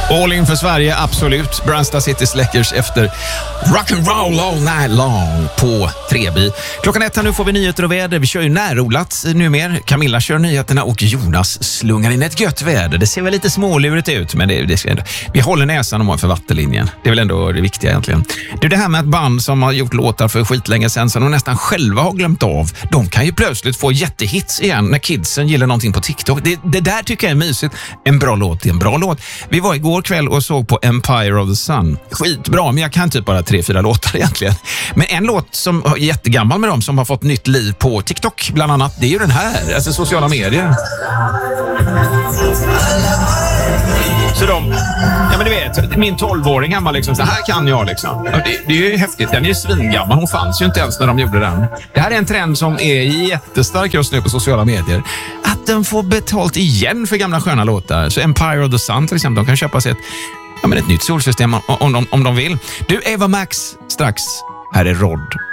All in för Sverige, absolut. Brunstad City Släckers efter Rock'n'Roll All Night Long på Trebi. Klockan 1 här nu får vi nyheter och väder. Vi kör ju närodlat nu mer. Camilla kör nyheterna och Jonas slungar in ett gött väder. Det ser väl lite smålurigt ut, men vi håller näsan om för vattenlinjen. Det är väl ändå det viktiga egentligen. Det här med ett band som har gjort låtar för skitlänge sedan som de nästan själva har glömt av. De kan ju plötsligt få jättehits igen när kidsen gillar någonting på TikTok. Det där tycker jag är mysigt. En bra låt är en bra låt. Vi var igår kväll och såg på Empire of the Sun. Skitbra, men jag kan typ bara 3-4 låtar egentligen. Men en låt som är jättegammal med dem som har fått nytt liv på TikTok bland annat, det är ju den här, alltså sociala medier. Så ja men du vet, min 12-åring han var liksom så här kan jag liksom. Det är ju häftigt, den är ju svingammal, hon fanns ju inte ens när de gjorde den. Det här är en trend som är jättestark just nu på sociala medier. Att den får betalt igen för gamla sköna låtar. Så Empire of the Sun till exempel, de kan köpa sig ett nytt solsystem om de vill. Du, Eva Max strax, här är Rod.